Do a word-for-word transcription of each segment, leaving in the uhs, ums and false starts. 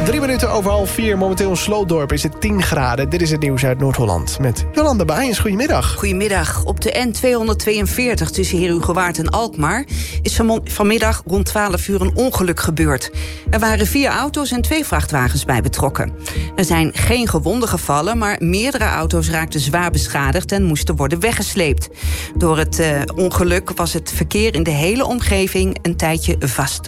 Drie minuten over half vier. Momenteel in Slootdorp is het tien graden. Dit is het nieuws uit Noord-Holland met Jolanda Baaiens. Goedemiddag. Goedemiddag. Op de N tweehonderdtweeënveertig tussen Herugewaard en Alkmaar is van vanmiddag rond twaalf uur een ongeluk gebeurd. Er waren vier auto's en twee vrachtwagens bij betrokken. Er zijn geen gewonden gevallen, maar meerdere auto's raakten zwaar beschadigd en moesten worden weggesleept. Door het uh, ongeluk was het verkeer in de hele omgeving een tijdje vast.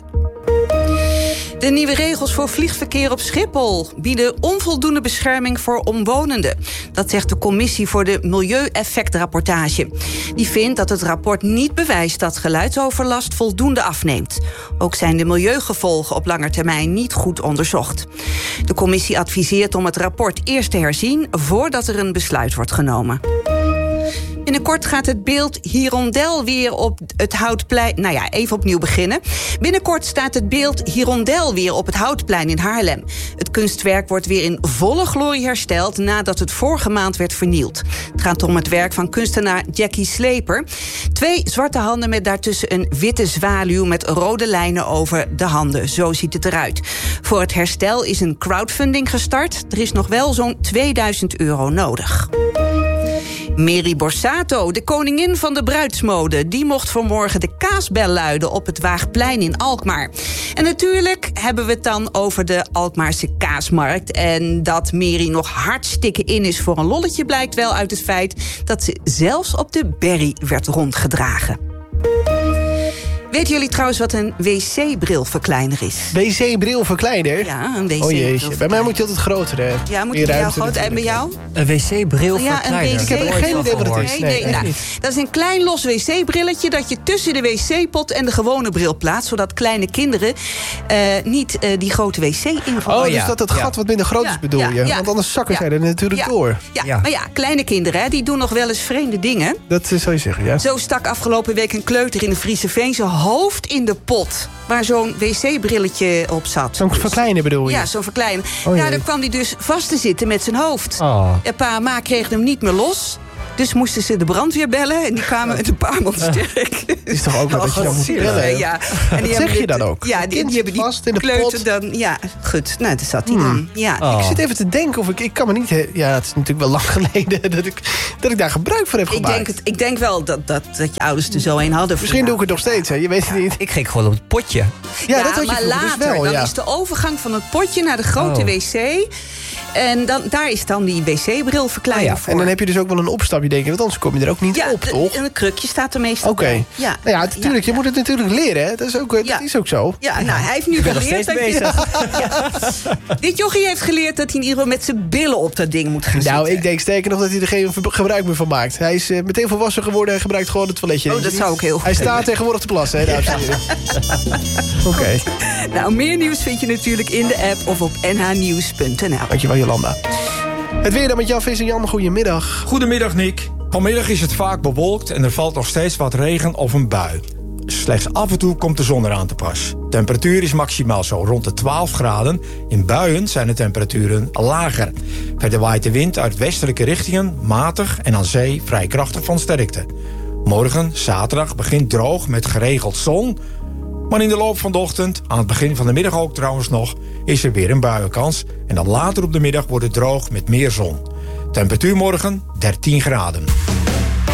De nieuwe regels voor vliegverkeer op Schiphol bieden onvoldoende bescherming voor omwonenden. Dat zegt de Commissie voor de Milieueffectrapportage. Die vindt dat het rapport niet bewijst dat geluidsoverlast voldoende afneemt. Ook zijn de milieugevolgen op lange termijn niet goed onderzocht. De commissie adviseert om het rapport eerst te herzien voordat er een besluit wordt genomen. Binnenkort gaat het beeld Hirondel weer op het Houtplein... Nou ja, even opnieuw beginnen. Binnenkort staat het beeld Hirondel weer op het Houtplein in Haarlem. Het kunstwerk wordt weer in volle glorie hersteld nadat het vorige maand werd vernield. Het gaat om het werk van kunstenaar Jackie Sleper. Twee zwarte handen met daartussen een witte zwaluw met rode lijnen over de handen. Zo ziet het eruit. Voor het herstel is een crowdfunding gestart. Er is nog wel zo'n tweeduizend euro nodig. Mary Borsato, de koningin van de bruidsmode, die mocht vanmorgen de kaasbel luiden op het Waagplein in Alkmaar. En natuurlijk hebben we het dan over de Alkmaarse kaasmarkt. En dat Mary nog hartstikke in is voor een lolletje blijkt wel uit het feit dat ze zelfs op de Berry werd rondgedragen. Weten jullie trouwens wat een wc-brilverkleiner is? Wc-brilverkleiner? Ja, een wc-brilverkleiner. Oh jeetje, bij mij moet je altijd groter, hè? Ja, moet je bij jou groot en bij jou? Een wc-brilverkleiner. Ja, een wc. Ik heb geen idee wat het is. Nee, nee, nee, nou, dat is een klein los wc-brilletje dat je tussen de wc-pot en de gewone bril plaatst, zodat kleine kinderen uh, niet uh, die grote wc invallen. Oh, ja. dus dat het gat ja. wat minder groot Ja, is bedoel ja, je? ja. Want anders zakken Ja. zij er natuurlijk Ja. door. Ja, Ja. maar ja, kleine kinderen, hè, die doen nog wel eens vreemde dingen. Dat uh, zou je zeggen, ja. Zo stak afgelopen week een kleuter in de Friese Veen zijn hoofd in de pot waar zo'n wc-brilletje op zat. Zo'n Dus- verkleiner bedoel je? Ja, zo'n verkleiner. Oh, ja, jee. dan kwam hij dus vast te zitten met zijn hoofd. Oh. En pa en ma kregen hem niet meer los. Dus moesten ze de brandweer bellen. En die kwamen met een paar man sterk. Het is toch ook wel dat je dan moet zielig, hè? bellen? Ja. En Wat die zeg hebben je dit- dan ook? Ja, die, Kind die hebben die vast in de kleuter pot. dan... Ja, goed. Nou, daar zat hij dan. Ja. Oh. Ik zit even te denken of ik... Ik kan me niet... he- Ja, het is natuurlijk wel lang geleden dat ik, dat ik daar gebruik van heb Ik, gemaakt. denk het, ik denk wel dat, dat, dat je ouders er zo een hadden. Misschien doe ik het nog steeds, hè? Je weet het niet. Ik ging gewoon op het potje. Ja, dat had je maar vroeger later, dus wel, dan ja. is de overgang van het potje naar de grote Oh. wc. En dan, daar is dan die wc-bril verkleiner Oh ja, voor. En dan heb je dus ook wel een opstapje, denk ik. Want anders kom je er ook niet ja, op, de- toch? En een krukje staat er meestal Oké. bij. Ja. Nou ja, natuurlijk. Je moet het natuurlijk leren, hè? Dat is ook, dat Ja. is ook zo. Ja, nou, hij heeft nu ben nog geleerd steeds dat je... bezig. Ja. Dit jochie heeft geleerd dat hij in ieder geval met zijn billen op dat ding moet gaan Nou, zitten. ik denk sterker nog dat hij er geen ver- gebruik meer van maakt. Hij is uh, meteen volwassen geworden en gebruikt gewoon het toiletje. Oh, dat zou ook heel goed Hij staat zijn. tegenwoordig te plassen, hè, dames en heren. Oké, Nou, meer nieuws vind je natuurlijk in de app of op n h nieuws punt n l. dankjewel Jolanda. Het weer dan met Jan Vis en Jan. Goedemiddag. Goedemiddag, Nick. Vanmiddag is het vaak bewolkt en er valt nog steeds wat regen of een bui. Slechts af en toe komt de zon eraan te pas. Temperatuur is maximaal zo rond de twaalf graden. In buien zijn de temperaturen lager. Verder waait de wind uit westelijke richtingen, matig en aan zee vrij krachtig van sterkte. Morgen, zaterdag, begint droog met geregeld zon. Maar in de loop van de ochtend, aan het begin van de middag ook trouwens nog, is er weer een buienkans. En dan later op de middag wordt het droog met meer zon. Temperatuur morgen dertien graden.